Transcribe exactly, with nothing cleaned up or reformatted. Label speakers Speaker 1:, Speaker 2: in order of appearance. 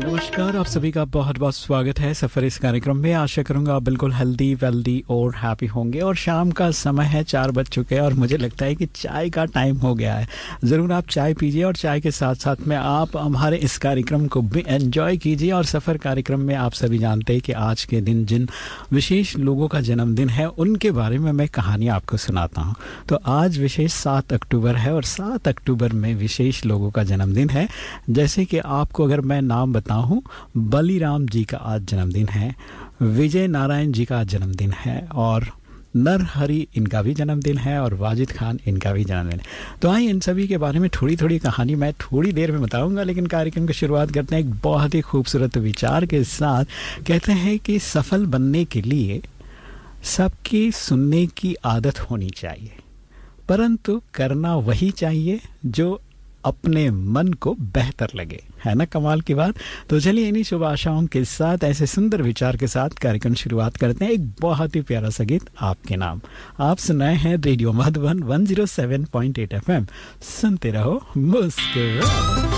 Speaker 1: नमस्कार, आप सभी का बहुत बहुत स्वागत है सफ़र इस कार्यक्रम में। आशा करूंगा आप बिल्कुल हेल्दी वेल्दी और हैप्पी होंगे। और शाम का समय है, चार बज चुके हैं और मुझे लगता है कि चाय का टाइम हो गया है। ज़रूर आप चाय पीजिए और चाय के साथ साथ में आप हमारे इस कार्यक्रम को भी एंजॉय कीजिए। और सफ़र कार्यक्रम में आप सभी जानते हैं कि आज के दिन जिन विशेष लोगों का जन्मदिन है उनके बारे में मैं कहानी आपको सुनाता हूँ। तो आज विशेष सात अक्टूबर है और सात अक्टूबर में विशेष लोगों का जन्मदिन है। जैसे कि आपको अगर मैं नाम बताऊँ हूँ, बलीराम जी का आज जन्मदिन है, विजय नारायण जी का जन्मदिन है, और नरहरि इनका भी जन्मदिन है, और वाजिद खान इनका भी जन्मदिन है। तो आइए इन सभी के बारे में थोड़ी थोड़ी कहानी मैं थोड़ी देर में बताऊंगा, लेकिन कार्यक्रम की शुरुआत करते हैं एक बहुत ही खूबसूरत विचार के साथ। कहते हैं कि सफल बनने के लिए सबकी सुनने की आदत होनी चाहिए, परंतु करना वही चाहिए जो अपने मन को बेहतर लगे। है ना कमाल की बात। तो चलिए इन्हीं शुभ आशाओं के साथ, ऐसे सुंदर विचार के साथ कार्यक्रम शुरुआत करते हैं। एक बहुत ही प्यारा सा गीत आपके नाम। आप सुनाए हैं radio Madhuban one zero seven point eight F M. सुनते रहो मुस्कुराते।